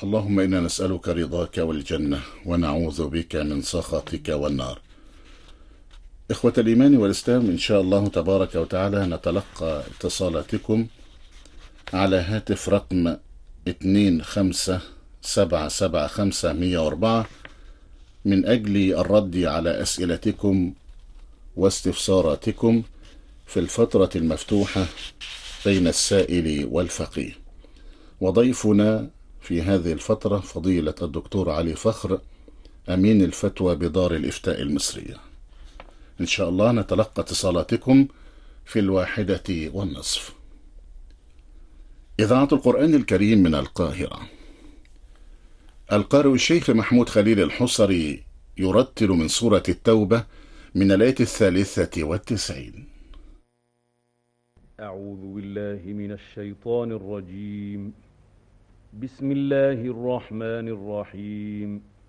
اللهم إنا نسألك رضاك والجنة ونعوذ بك من سخطك والنار. إخوة الإيمان والإسلام، إن شاء الله تبارك وتعالى نتلقى اتصالاتكم على هاتف رقم 25775104 من أجل الرد على أسئلتكم واستفساراتكم في الفترة المفتوحة بين السائل والفقيه. وضيفنا في هذه الفترة فضيلة الدكتور علي فخر، أمين الفتوى بدار الإفتاء المصرية. إن شاء الله نتلقى اتصالاتكم في 1:30. إذاعة القرآن الكريم من القاهرة. القارئ الشيخ محمود خليل الحصري يرتل من سورة التوبة من الآية 93. أعوذ بالله من الشيطان الرجيم. بسم الله الرحمن الرحيم.